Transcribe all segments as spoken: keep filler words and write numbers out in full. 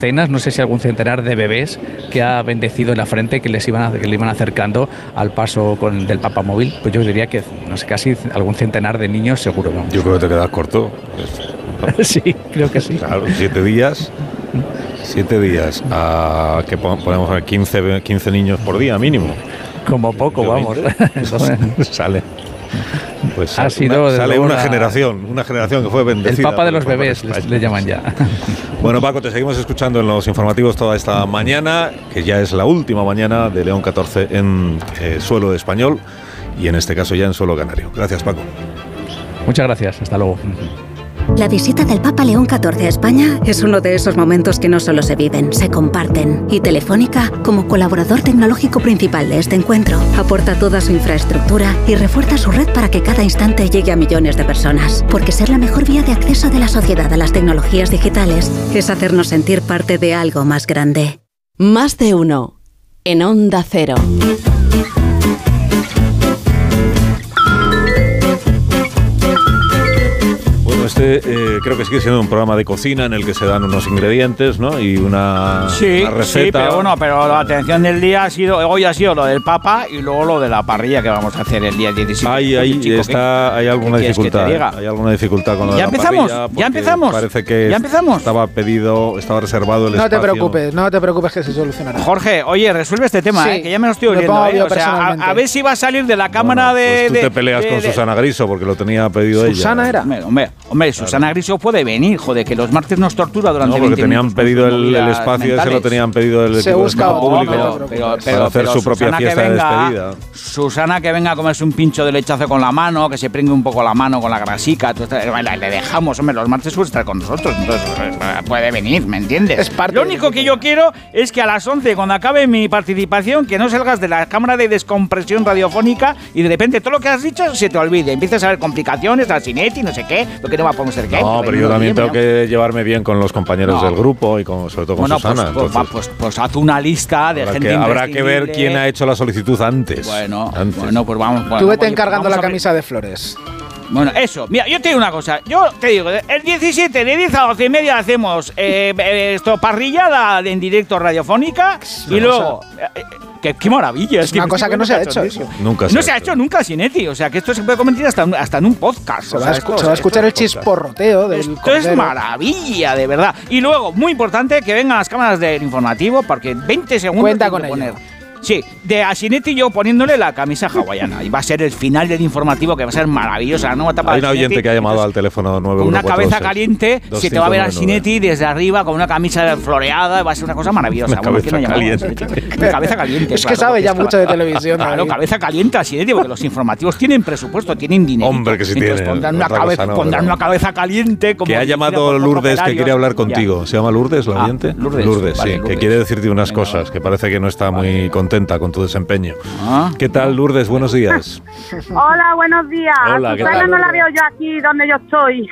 decenas, no sé si algún centenar de bebés que ha bendecido en la frente, que les iban a, que le iban acercando al paso con del Papa Móvil. Pues yo diría que, no sé, casi algún centenar de niños seguro, ¿no? Yo creo que te quedas corto. Sí, creo que sí. Claro, siete días, siete días, a que ponemos a quince, quince niños por día mínimo. Como poco, vamos. Sale. Pues ha sido una, sale una la, generación, una generación que fue bendecida. El Papa de los bebés, les, le llaman ya. Bueno, Paco, te seguimos escuchando en los informativos toda esta mañana, que ya es la última mañana de León catorce en eh, suelo español y en este caso ya en suelo canario. Gracias, Paco. Muchas gracias, hasta luego. La visita del Papa León catorce a España es uno de esos momentos que no solo se viven, se comparten. Y Telefónica, como colaborador tecnológico principal de este encuentro, aporta toda su infraestructura y refuerza su red para que cada instante llegue a millones de personas. Porque ser la mejor vía de acceso de la sociedad a las tecnologías digitales es hacernos sentir parte de algo más grande. Más de uno, en Onda Cero. Este eh, creo que sigue siendo un programa de cocina en el que se dan unos ingredientes, ¿no? Y una, sí, una receta. Sí, pero bueno, pero la atención del día ha sido, hoy ha sido lo del Papa y luego lo de la parrilla que vamos a hacer el día diecisiete. Ahí, ahí chico, está, hay alguna dificultad. Hay alguna dificultad con lo ¿Ya de la empezamos? parrilla. ¿Ya empezamos? Parece que ¿Ya empezamos? estaba pedido, estaba reservado el no espacio. No te preocupes, no te preocupes que se solucionará. Jorge, oye, resuelve este tema, sí, eh, que ya me lo estoy oliendo, eh. O sea, a, a ver si va a salir de la cámara bueno, de... Pues tú de, te peleas de, con de, Susana Griso porque lo tenía pedido ella. ¿Susana era? Hombre, hombre, hombre Susana claro. Griso puede venir, joder, que los martes nos tortura durante no, porque veinte tenían minutos. pedido el, el espacio ese, lo tenían pedido el se busca público no, pero, pero, pero, para hacer pero su propia Susana fiesta venga, de despedida. Susana que venga a comerse un pincho de lechazo con la mano, que se pringue un poco la mano con la grasica, le dejamos, hombre, los martes suele estar con nosotros, entonces puede venir, ¿me entiendes? Es parte Lo único que yo quiero es que a las once, cuando acabe mi participación, que no salgas de la cámara de descompresión radiofónica y de repente todo lo que has dicho se te olvide, empiezas a ver complicaciones, la Sinetti, no sé qué, lo que no va a poder ser que No, pero yo también tengo que llevarme bien con los compañeros no. del grupo y con, sobre todo con bueno, Susana. Pues, pues, pues, pues haz una lista de habrá gente que, habrá que ver quién ha hecho la solicitud antes. Bueno, antes. bueno pues vamos. Bueno, Tú vete oye, encargando vamos la camisa de flores. Bueno, eso. Mira, yo te digo una cosa. Yo te digo, el diecisiete de diez a doce y media hacemos eh, esto, parrillada en directo radiofónica y luego... Eh, Qué, qué maravilla. Es, es una cosa que no se ha hecho. Nunca se no se ha hecho nunca, Sinetti. O sea, que esto se puede convertir hasta, hasta en un podcast. Se, o va, sea, a esto, se va a escuchar el chisporroteo del Esto cordero. Es maravilla, de verdad. Y luego, muy importante, que vengan las cámaras del informativo, porque veinte segundos... Cuenta con ello. Poner. Sí, de a Sinetti y yo poniéndole la camisa hawaiana. Y va a ser el final del informativo, que va a ser maravillosa. La nueva etapa Hay un oyente Sinetti, que ha llamado al teléfono nueve uno cuatro Con una cabeza seis, caliente, se te va a ver a Sinetti desde arriba con una camisa floreada. Va a ser una cosa maravillosa. Una cabeza bueno, caliente. Una cabeza caliente. Es claro, que sabe ya es mucho de televisión. Claro, ahí. cabeza caliente a Sinetti, porque los informativos tienen presupuesto, tienen dinero. Hombre, que sí Entonces tienen. Pondrán, una cabeza, no, pondrán no. una cabeza caliente. Como que ha llamado Lourdes que quiere hablar contigo. Ya. ¿Se llama Lourdes, la oyente? Ah, Lourdes, Lourdes, vale, sí, Lourdes. que quiere decirte unas Venga, cosas, vale. que parece que no está vale. muy contenta con tu desempeño. Ah. ¿Qué tal, Lourdes? Buenos días. Hola, buenos días. Hola, ¿qué Susana tal? no la veo yo aquí donde yo estoy.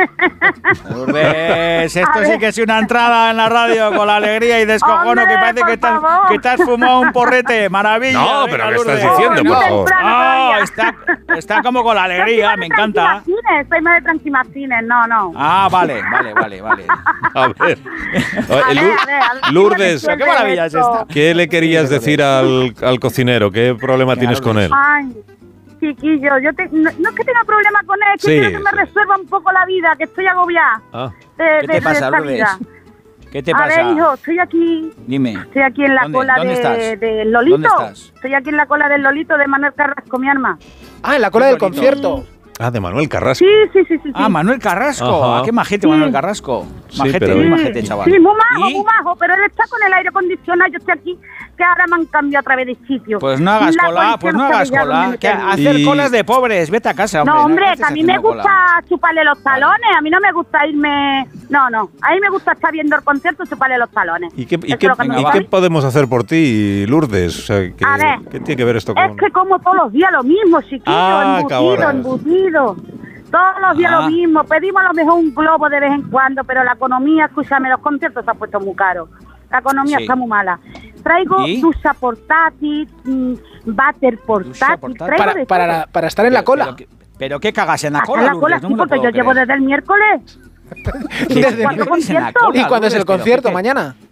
Lourdes, esto sí que es una entrada en la radio con la alegría y descojono. Hombre, que parece que te, has, que te has fumado un porrete. Maravilla. No, venga, pero ¿qué Lourdes. estás diciendo, por favor? No, está, está como con la alegría, me encanta. Soy más de Tranquimacines, no, no. Ah, vale, vale, vale, vale. A ver. A ver, a ver, a ver, Lourdes, Pero qué maravilla es esta. ¿qué le querías decir al, al cocinero? ¿Qué problema tienes con él? Ay, chiquillo, yo te, no, no es que tenga problema con él, es que Sí, quiero que me sí. resuelva un poco la vida, que estoy agobiada Ah. de, ¿Qué de, te pasa, de esta Lourdes? vida. ¿Qué te A pasa? ver, hijo, estoy aquí, Dime. estoy aquí en la ¿Dónde? cola ¿Dónde de, estás? de Lolito. ¿Dónde estás? Estoy aquí en la cola del Lolito de Manuel Carrasco, mi arma. Ah, en la cola del bonito. concierto. Ah, de Manuel Carrasco. Sí, sí, sí, sí. Ah, sí. Manuel Carrasco. Ajá. ¿A qué majete, Sí. Manuel Carrasco? Sí, Majete, pero- muy Sí. majete, chaval. Sí, muy majo, ¿Y? muy majo, pero él está con el aire acondicionado, yo estoy aquí, que ahora me han cambiado otra vez de sitio. Pues no hagas La cola, policía pues no sabe hagas ya cola. dónde Que meterme. hacer Y- colas de pobres, vete a casa, hombre. No, hombre, haces que a mí me haciendo cola. gusta chuparle los talones, a mí no me gusta irme... No, no, a mí me gusta estar viendo el concierto y chuparle los talones. ¿Y qué, y Eso qué- es lo que me y gusta. qué podemos hacer por ti, Lourdes? O sea, ¿qué, A ver, ¿qué tiene que ver esto con...? Es que como todos los días lo mismo, chiquillo, Ah, embutido, cabras. embutido. Todos los días Ah. lo mismo. Pedimos a lo mejor un globo de vez en cuando, pero la economía, escúchame, los conciertos se han puesto muy caros. La economía Sí. está muy mala. Traigo ¿Y? ducha portátil, mm, váter portátil, portátil. traigo Para, de para, todo. la- para estar en la Pero- cola. Pero, que- pero qué cagas en la Hasta cola, la cola, Lourdes, no sí, me lo porque yo puedo llevo creer. desde el miércoles. Desde- ¿Cuándo ¿Y concierto? cuándo es el concierto? ¿Mañana?